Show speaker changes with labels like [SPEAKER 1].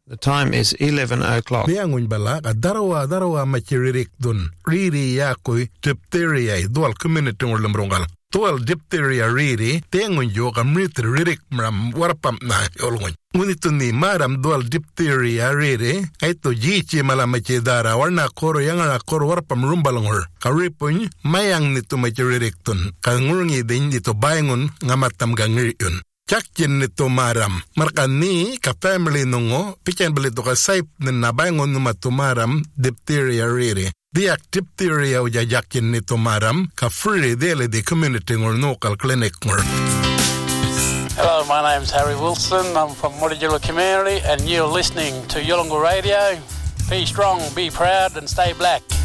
[SPEAKER 1] The time is 11 o'clock.
[SPEAKER 2] Biangun bala darawa machiririk dun. Riri yakoi diphtheria dual community ngolumrongal. Dual diphtheria riri tengun yoga ririk mram warpam na yolgun. Unito ni maram dual diphtheria riri aito jichi malamachi dara warna koro yangara koro warpam rumbalongor. Karipun mayang nito machiririk dun. Kangurungi din nito bayangun ngamatam gangiriun. Chakyin nito maram. Markani ka family nungo, pichen balito ka saip na nabangon numatumaram diphtheria riri. Diak diphtheria ujajakyin nito maram, ka free dele di community or local clinic ngor.
[SPEAKER 3] Hello, my name's Harry Wilson. I'm from Mutijula community and you're listening to Yolngu Radio. Be strong, be proud and stay black.